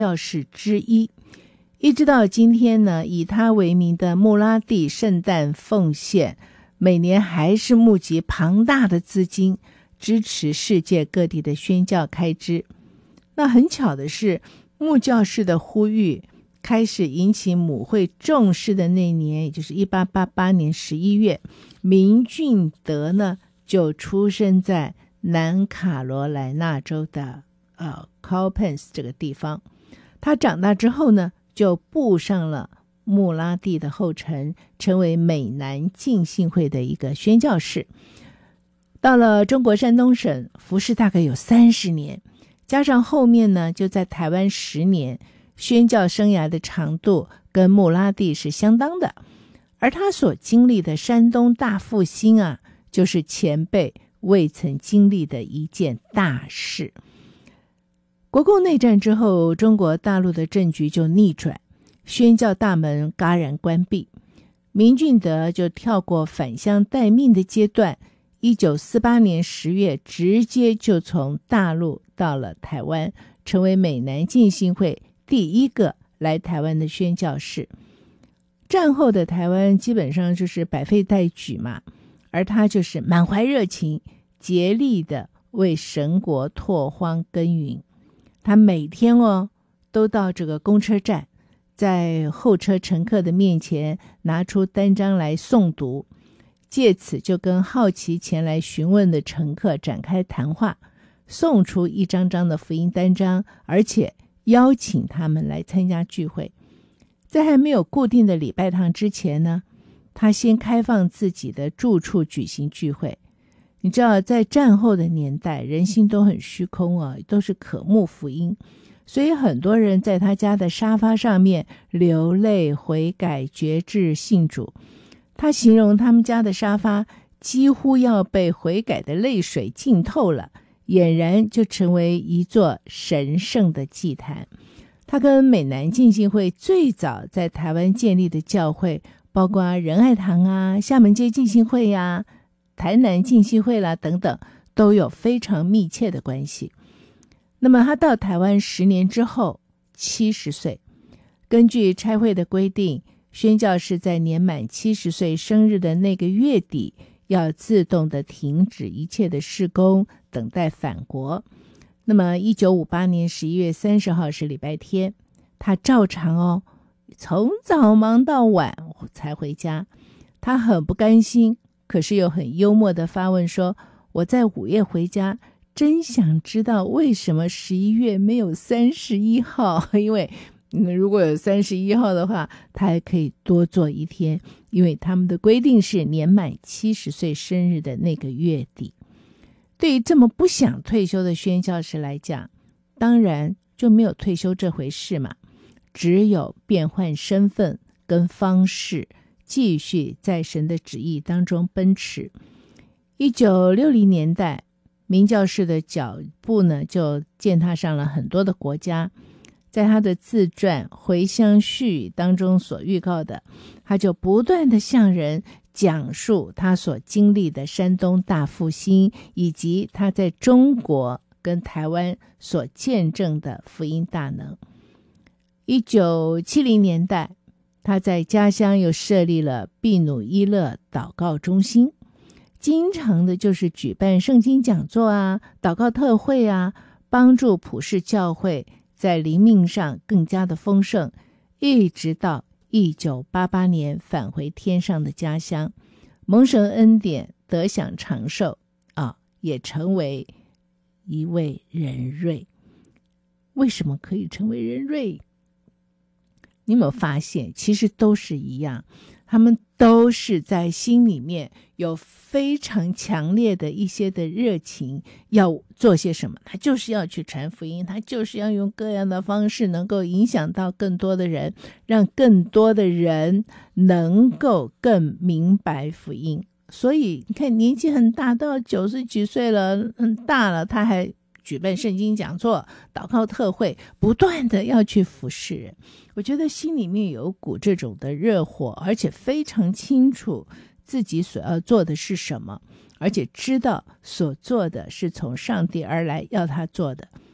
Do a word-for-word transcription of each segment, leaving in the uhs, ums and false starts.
教士之一。一直到今天呢，以他为名的穆拉蒂圣诞奉献每年还是募集庞大的资金，支持世界各地的宣教开支。那很巧的是，穆教士的呼吁开始引起母会重视的那年，也就是一八八八年十一月，明俊德呢就出生在南卡罗来纳州的呃 Coppens 这个地方。他长大之后呢，就步上了穆拉蒂的后尘，成为美南浸信会的一个宣教士。到了中国山东省服侍大概有三十年，加上后面呢就在台湾十年，宣教生涯的长度跟穆拉蒂是相当的。而他所经历的山东大复兴啊，就是前辈未曾经历的一件大事。国共内战之后，中国大陆的政局就逆转，宣教大门戛然关闭。明俊德就跳过返乡待命的阶段，一九四八年十月直接就从大陆到了台湾，成为美南浸信会第一个来台湾的宣教士。战后的台湾基本上就是百废待举嘛，而他就是满怀热情，竭力的为神国拓荒耕耘。他每天哦都到这个公车站，在候车乘客的面前拿出单张来诵读，借此就跟好奇前来询问的乘客展开谈话，送出一张张的福音单张，而且邀请他们来参加聚会。在还没有固定的礼拜堂之前呢，他先开放自己的住处举行聚会。你知道在战后的年代，人心都很虚空啊，都是渴慕福音，所以很多人在他家的沙发上面流泪悔改决志信主。他形容他们家的沙发几乎要被悔改的泪水浸透了，俨然就成为一座神圣的祭坛。他跟美南浸信会最早在台湾建立的教会，包括仁爱堂啊、厦门街浸信会啊、台南浸信会啦等等，都有非常密切的关系。那么他到台湾十年之后，七十岁。根据差会的规定，宣教士在年满七十岁生日的那个月底，要自动的停止一切的事工，等待返国。那么一九五八年十一月三十号是礼拜天，他照常哦，从早忙到晚才回家。他很不甘心，可是又很幽默的发问说，我在五月回家，真想知道为什么十一月没有三十一号，因为、嗯、如果有三十一号的话，他还可以多做一天，因为他们的规定是年满七十岁生日的那个月底。对于这么不想退休的宣教士来讲，当然就没有退休这回事嘛，只有变换身份跟方式，继续在神的旨意当中奔驰。一九六零年代，明教士的脚步呢就践踏上了很多的国家。在他的自传《回乡絮语》当中所预告的，他就不断的向人讲述他所经历的山东大复兴，以及他在中国跟台湾所见证的福音大能。一九七零年代，他在家乡又设立了毕努伊勒祷告中心，经常的就是举办圣经讲座啊、祷告特会啊，帮助普世教会在灵命上更加的丰盛，一直到一九八八年返回天上的家乡，蒙神恩典，得享长寿啊，也成为一位人瑞。为什么可以成为人瑞？你有没有发现，其实都是一样，他们都是在心里面有非常强烈的一些的热情，要做些什么，他就是要去传福音，他就是要用各样的方式能够影响到更多的人，让更多的人能够更明白福音。所以你看，年纪很大，到九十几岁了，很大了，他还举办圣经讲座、祷告特会，不断的要去服侍人。我觉得心里面有股这种的热火，而且非常清楚自己所要做的是什么，而且知道所做的是从上帝而来要他做的。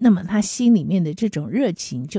那么他心里面的这种热情就